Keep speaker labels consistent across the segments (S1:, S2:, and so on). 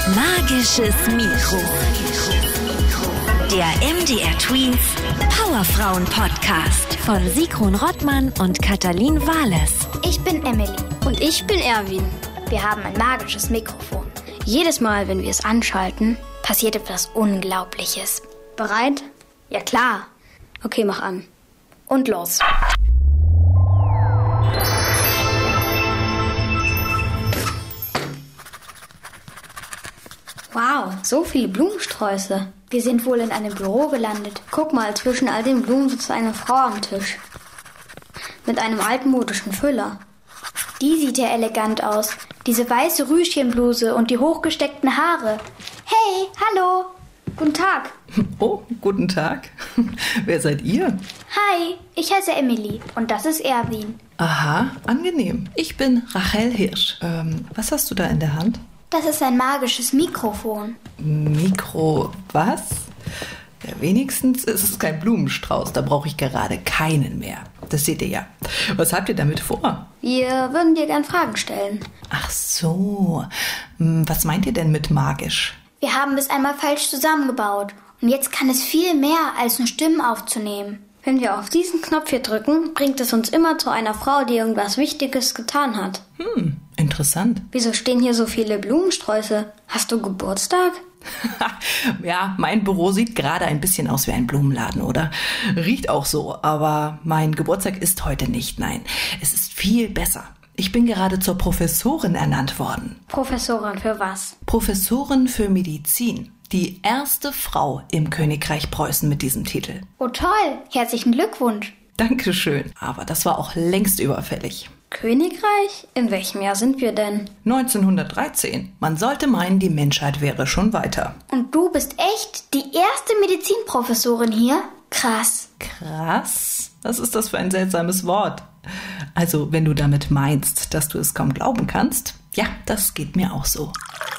S1: Magisches Mikro. Der MDR Tweens Powerfrauen Podcast von Sigrun Rottmann und Katalin Wahles.
S2: Ich bin Emily.
S3: Und ich bin Erwin.
S2: Wir haben ein magisches Mikrofon. Jedes Mal, wenn wir es anschalten, passiert etwas Unglaubliches.
S3: Bereit?
S2: Ja klar.
S3: Okay, mach an.
S2: Und los.
S3: Wow, so viele Blumensträuße.
S2: Wir sind wohl in einem Büro gelandet.
S3: Guck mal, zwischen all den Blumen sitzt eine Frau am Tisch. Mit einem altmodischen Füller.
S2: Die sieht ja elegant aus. Diese weiße Rüschenbluse und die hochgesteckten Haare. Hey, hallo. Guten Tag.
S4: Oh, guten Tag. Wer seid ihr?
S2: Hi, ich heiße Emily und das ist Erwin.
S4: Aha, angenehm. Ich bin Rachel Hirsch. Was hast du da in der Hand?
S2: Das ist ein magisches Mikrofon.
S4: Mikro was? Ja, wenigstens ist es kein Blumenstrauß. Da brauche ich gerade keinen mehr. Das seht ihr ja. Was habt ihr damit vor?
S3: Wir würden dir gern Fragen stellen.
S4: Ach so. Was meint ihr denn mit magisch?
S2: Wir haben es einmal falsch zusammengebaut. Und jetzt kann es viel mehr, als nur Stimmen aufzunehmen.
S3: Wenn wir auf diesen Knopf hier drücken, bringt es uns immer zu einer Frau, die irgendwas Wichtiges getan hat.
S4: Interessant.
S3: Wieso stehen hier so viele Blumensträuße? Hast du Geburtstag?
S4: Ja, mein Büro sieht gerade ein bisschen aus wie ein Blumenladen, oder? Riecht auch so, aber mein Geburtstag ist heute nicht, nein. Es ist viel besser. Ich bin gerade zur Professorin ernannt worden.
S3: Professorin für was?
S4: Professorin für Medizin. Die erste Frau im Königreich Preußen mit diesem Titel.
S2: Oh toll, herzlichen Glückwunsch.
S4: Dankeschön, aber das war auch längst überfällig.
S3: Königreich? In welchem Jahr sind wir denn?
S4: 1913. Man sollte meinen, die Menschheit wäre schon weiter.
S2: Und du bist echt die erste Medizinprofessorin hier? Krass.
S4: Krass? Was ist das für ein seltsames Wort? Also, wenn du damit meinst, dass du es kaum glauben kannst, ja, das geht mir auch so.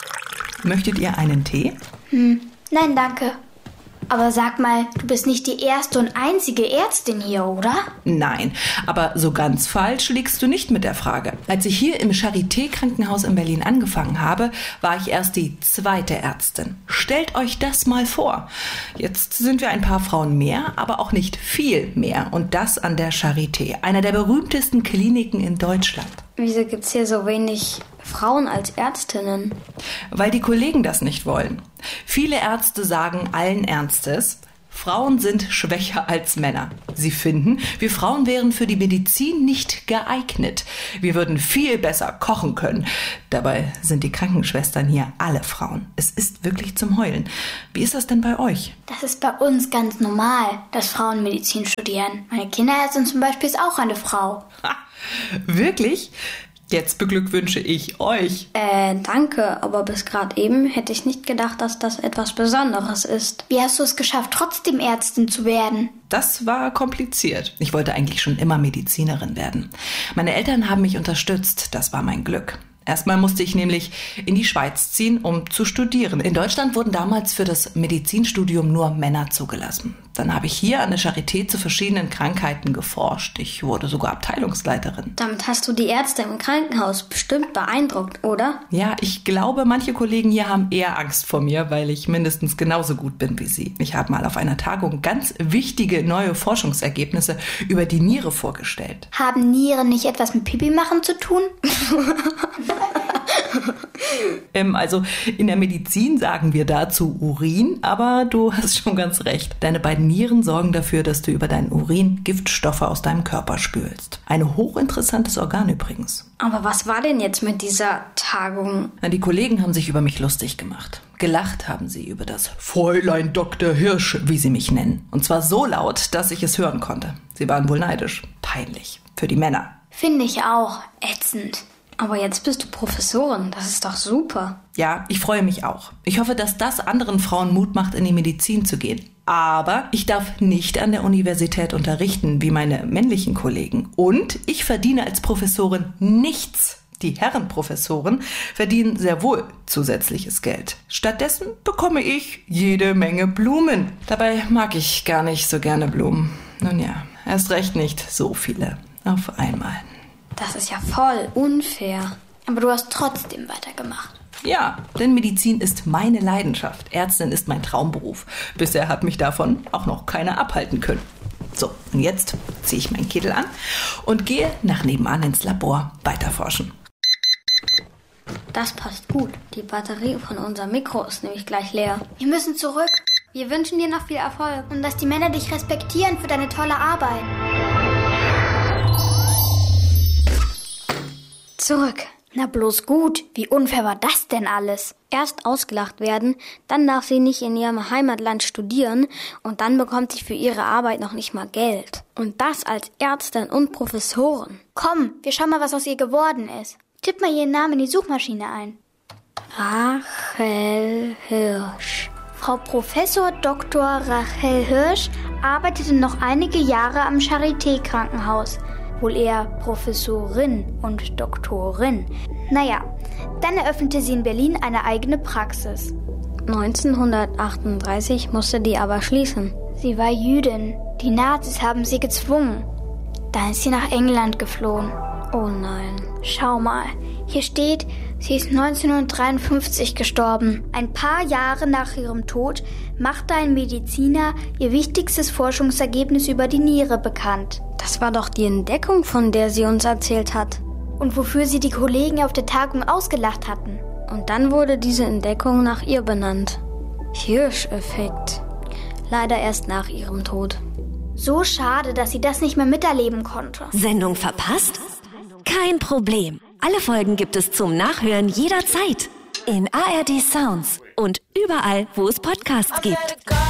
S4: Möchtet ihr einen Tee?
S2: Nein, danke. Aber sag mal, du bist nicht die erste und einzige Ärztin hier, oder?
S4: Nein, aber so ganz falsch liegst du nicht mit der Frage. Als ich hier im Charité-Krankenhaus in Berlin angefangen habe, war ich erst die zweite Ärztin. Stellt euch das mal vor. Jetzt sind wir ein paar Frauen mehr, aber auch nicht viel mehr. Und das an der Charité, einer der berühmtesten Kliniken in Deutschland.
S3: Wieso gibt's hier so wenig Frauen als Ärztinnen?
S4: Weil die Kollegen das nicht wollen. Viele Ärzte sagen allen Ernstes, Frauen sind schwächer als Männer. Sie finden, wir Frauen wären für die Medizin nicht geeignet. Wir würden viel besser kochen können. Dabei sind die Krankenschwestern hier alle Frauen. Es ist wirklich zum Heulen. Wie ist das denn bei euch?
S2: Das ist bei uns ganz normal, dass Frauen Medizin studieren. Meine Kinderärztin zum Beispiel ist auch eine Frau.
S4: Ha, wirklich? Jetzt beglückwünsche ich euch.
S3: Danke, aber bis gerade eben hätte ich nicht gedacht, dass das etwas Besonderes ist.
S2: Wie hast du es geschafft, trotzdem Ärztin zu werden?
S4: Das war kompliziert. Ich wollte eigentlich schon immer Medizinerin werden. Meine Eltern haben mich unterstützt. Das war mein Glück. Erstmal musste ich nämlich in die Schweiz ziehen, um zu studieren. In Deutschland wurden damals für das Medizinstudium nur Männer zugelassen. Dann habe ich hier an der Charité zu verschiedenen Krankheiten geforscht. Ich wurde sogar Abteilungsleiterin.
S3: Damit hast du die Ärzte im Krankenhaus bestimmt beeindruckt, oder?
S4: Ja, ich glaube, manche Kollegen hier haben eher Angst vor mir, weil ich mindestens genauso gut bin wie sie. Ich habe mal auf einer Tagung ganz wichtige neue Forschungsergebnisse über die Niere vorgestellt.
S2: Haben Nieren nicht etwas mit Pipi machen zu tun?
S4: Also in der Medizin sagen wir dazu Urin, aber du hast schon ganz recht. Deine beiden Nieren sorgen dafür, dass du über deinen Urin Giftstoffe aus deinem Körper spülst. Ein hochinteressantes Organ übrigens.
S3: Aber was war denn jetzt mit dieser Tagung?
S4: Die Kollegen haben sich über mich lustig gemacht. Gelacht haben sie über das Fräulein Dr. Hirsch, wie sie mich nennen. Und zwar so laut, dass ich es hören konnte. Sie waren wohl neidisch. Peinlich. Für die Männer.
S2: Finde ich auch. Ätzend.
S3: Aber jetzt bist du Professorin, das ist doch super.
S4: Ja, ich freue mich auch. Ich hoffe, dass das anderen Frauen Mut macht, in die Medizin zu gehen. Aber ich darf nicht an der Universität unterrichten, wie meine männlichen Kollegen. Und ich verdiene als Professorin nichts. Die Herrenprofessoren verdienen sehr wohl zusätzliches Geld. Stattdessen bekomme ich jede Menge Blumen. Dabei mag ich gar nicht so gerne Blumen. Nun ja, erst recht nicht so viele auf einmal.
S3: Das ist ja voll unfair.
S2: Aber du hast trotzdem weitergemacht.
S4: Ja, denn Medizin ist meine Leidenschaft. Ärztin ist mein Traumberuf. Bisher hat mich davon auch noch keiner abhalten können. So, und jetzt ziehe ich meinen Kittel an und gehe nach nebenan ins Labor weiterforschen.
S3: Das passt gut. Die Batterie von unserem Mikro ist nämlich gleich leer.
S2: Wir müssen zurück.
S3: Wir wünschen dir noch viel Erfolg.
S2: Und dass die Männer dich respektieren für deine tolle Arbeit.
S3: Zurück.
S2: Na bloß gut. Wie unfair war das denn alles?
S3: Erst ausgelacht werden, dann darf sie nicht in ihrem Heimatland studieren und dann bekommt sie für ihre Arbeit noch nicht mal Geld. Und das als Ärztin und Professorin.
S2: Komm, wir schauen mal, was aus ihr geworden ist. Tipp mal ihren Namen in die Suchmaschine ein.
S3: Rachel Hirsch.
S2: Frau Professor Dr. Rachel Hirsch arbeitete noch einige Jahre am Charité-Krankenhaus. Wohl eher Professorin und Doktorin. Naja, dann eröffnete sie in Berlin eine eigene Praxis.
S3: 1938 musste die aber schließen.
S2: Sie war Jüdin. Die Nazis haben sie gezwungen. Dann ist sie nach England geflohen.
S3: Oh nein.
S2: Schau mal, hier steht, sie ist 1953 gestorben. Ein paar Jahre nach ihrem Tod machte ein Mediziner ihr wichtigstes Forschungsergebnis über die Niere bekannt.
S3: Das war doch die Entdeckung, von der sie uns erzählt hat.
S2: Und wofür sie die Kollegen auf der Tagung ausgelacht hatten.
S3: Und dann wurde diese Entdeckung nach ihr benannt. Hirsch-Effekt. Leider erst nach ihrem Tod.
S2: So schade, dass sie das nicht mehr miterleben konnte.
S1: Sendung verpasst? Kein Problem. Alle Folgen gibt es zum Nachhören jederzeit. In ARD Sounds und überall, wo es Podcasts gibt.